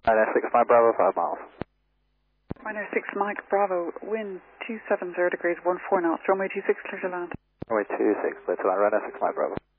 Ryanair 6 Mike Bravo, 5 miles. Ryanair 6 Mike Bravo, wind 270 degrees, 14 knots, runway 26, clear to land. Runway 26, clear to land, Ryanair 6 Mike Bravo.